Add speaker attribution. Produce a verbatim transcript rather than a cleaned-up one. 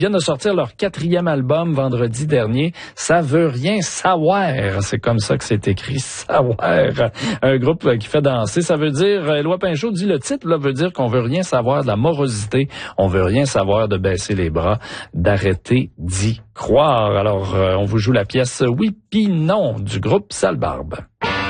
Speaker 1: viennent de sortir leur quatrième album vendredi dernier. Ça veut rien savoir. C'est comme ça que c'est écrit, savoir. Un groupe qui fait danser. Ça veut dire, Éloi Pinchot dit, le titre là veut dire qu'on veut rien savoir de la morosité. On veut rien savoir de baisser les bras, d'arrêter d'y croire. Alors, euh, on vous joue la pièce Oui pis non du groupe Sale Barbe.